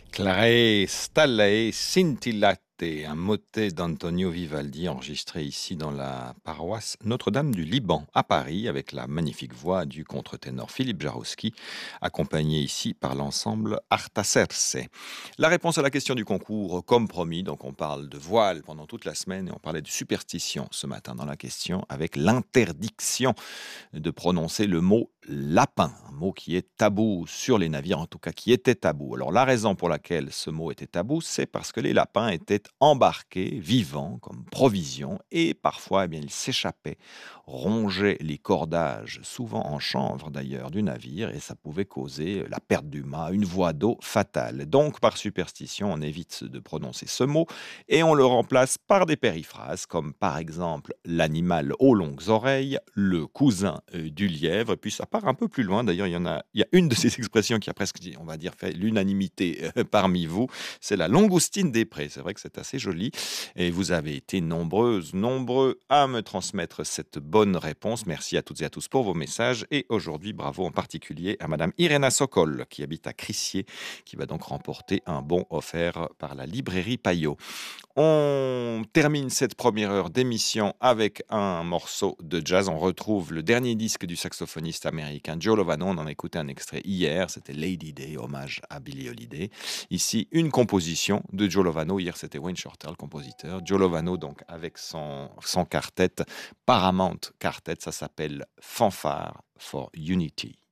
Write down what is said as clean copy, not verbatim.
Clare stallae scintillate, un motet d'Antonio Vivaldi enregistré ici dans la paroisse Notre-Dame du Liban à Paris avec la magnifique voix du contre-ténor Philippe Jarowski, accompagné ici par l'ensemble Artaserse. La réponse à la question du concours, comme promis, donc on parle de voile pendant toute la semaine et on parlait de superstition ce matin dans la question avec l'interdiction de prononcer le mot lapin, un mot qui est tabou sur les navires, en tout cas qui était tabou. Alors la raison pour laquelle ce mot était tabou, c'est parce que les lapins étaient embarqués, vivants, comme provision, et parfois eh bien, ils s'échappaient, rongeaient les cordages, souvent en chanvre d'ailleurs, du navire, et ça pouvait causer la perte du mât, une voie d'eau fatale. Donc par superstition, on évite de prononcer ce mot, et on le remplace par des périphrases, comme par exemple l'animal aux longues oreilles, le cousin du lièvre, puis ça part un peu plus loin, d'ailleurs il y a une de ces expressions qui a presque, on va dire, fait l'unanimité parmi vous, c'est la langoustine des prés, c'est vrai que c'est assez joli, et vous avez été nombreuses, nombreux à me transmettre cette bonne réponse, merci à toutes et à tous pour vos messages, et aujourd'hui bravo en particulier à madame Irena Sokol, qui habite à Crissier, qui va donc remporter un bon offert par la librairie Payot. On termine cette première heure d'émission avec un morceau de jazz. On retrouve le dernier disque du saxophoniste américain Joe Lovano. On en a écouté un extrait hier. C'était Lady Day, hommage à Billie Holiday. Ici, une composition de Joe Lovano. Hier, c'était Wayne Shorter, le compositeur. Joe Lovano, donc, avec son quartet, Paramount Quartet. Ça s'appelle Fanfare for Unity.